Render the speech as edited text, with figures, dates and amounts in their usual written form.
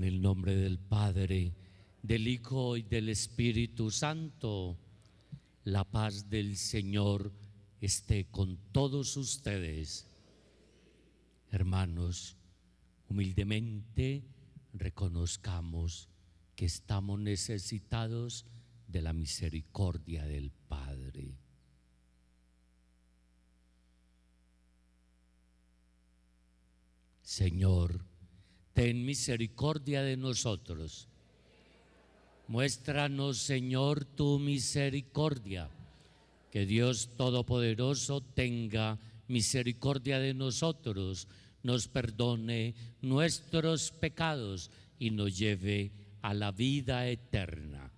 el nombre del Padre, del Hijo y del Espíritu Santo. La paz del Señor esté con todos ustedes. Hermanos, humildemente reconozcamos que estamos necesitados de la misericordia del Padre. Señor, ten misericordia de nosotros. Muéstranos, Señor, tu misericordia. Que Dios Todopoderoso tenga misericordia de nosotros, nos perdone nuestros pecados y nos lleve a la vida eterna.